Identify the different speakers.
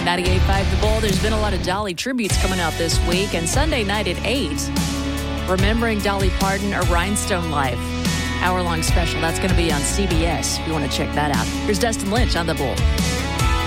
Speaker 1: 98.5 The Bull. There's been a lot of Dolly tributes coming out this week. And Sunday night at 8, remembering Dolly Parton, A Rhinestone Life. Hour-long special. That's going to be on CBS if you want to check that out. Here's Dustin Lynch on The Bull.